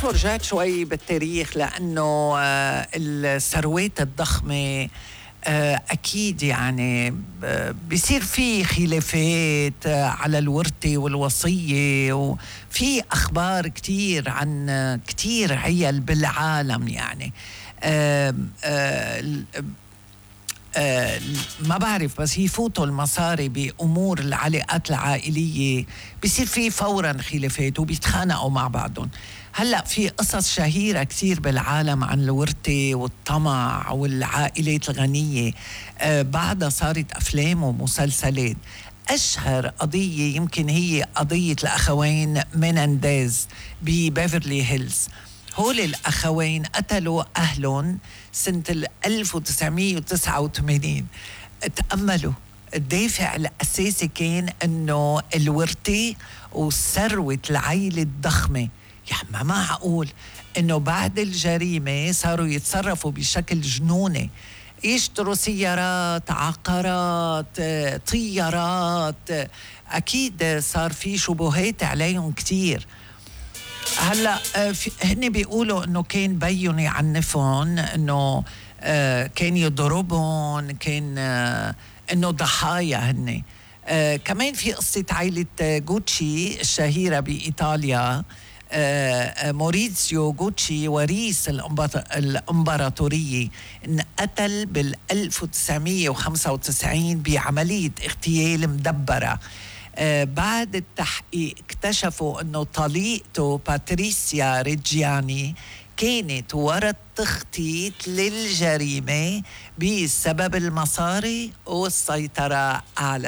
شو رجعت شوي بالتاريخ لأنه الثروات الضخمة أكيد يعني بيصير في خلافات على الورثة والوصية، وفي أخبار كتير عن كتير عيال بالعالم يعني. ما بعرف، بس يفوتوا المصاري بأمور العلاقات العائلية بيصير في فورا خلافات وبيتخانقوا مع بعضهم. هلأ في قصص شهيرة كتير بالعالم عن الورثة والطمع والعائلات الغنية، بعدها صارت أفلام ومسلسلات. أشهر قضية يمكن هي قضية الأخوين مينانديز ببيفرلي هيلز. هول الأخوين قتلوا أهلهم سنة 1989. تأملوا، الدافع الأساسي كان أنه الورثة وثروة العائلة الضخمة. يعني ما معقول أنه بعد الجريمة صاروا يتصرفوا بشكل جنوني، يشتروا سيارات، عقارات، طيارات. أكيد صار في شبهات عليهم كتير. هلا هن بيقولوا انه كان بيهم يعنفهم، انه كان يضربهم، كان انه ضحايا هن. كمان في قصة عائلة غوتشي الشهيرة بإيطاليا. موريتسيو غوتشي وريث الإمبراطورية انقتل بال 1995 بعملية اغتيال مدبرة. بعد التحقيق اكتشفوا أنه طليقته باتريسيا ريجياني كانت وراء التخطيط للجريمة بسبب المصاري والسيطرة على